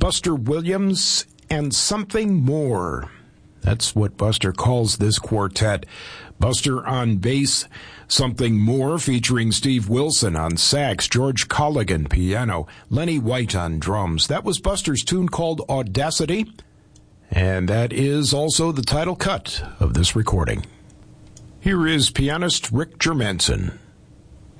Buster Williams and Something More. That's what Buster calls this quartet. Buster on bass, Something More featuring Steve Wilson on sax, George Colligan piano, Lenny White on drums. That was Buster's tune called Audacity, and that is also the title cut of this recording. Here is pianist Rick Germanson.